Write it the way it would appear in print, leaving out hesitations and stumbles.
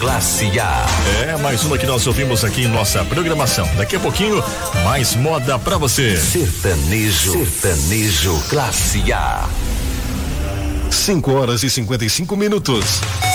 Classe A. É, mais uma que nós ouvimos aqui em nossa programação. Daqui a pouquinho, mais moda pra você. Sertanejo Classe A. 5 horas e 55 minutos.